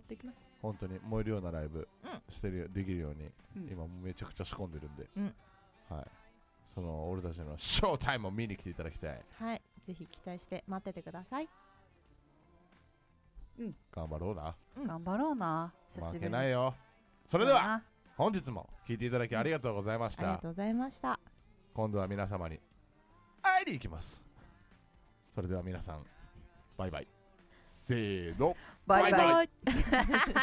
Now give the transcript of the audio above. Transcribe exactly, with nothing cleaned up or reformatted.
っていきます。 本当に燃えるようなライブしてる、 うん、 できるように、うん、今めちゃくちゃ仕込んでるんで、うん、はい、その俺たちのショータイムを見に来ていただきたい。 はい、ぜひ期待して待っててください。 うん、頑張ろうな、 うん、頑張ろうな、 負けないよ。それでは本日も聞いていただきありがとうございました、 うん、ありがとうございました。 今度は皆様に会いに行きます。それでは皆さんバイバイ。せーの、 バイバイ。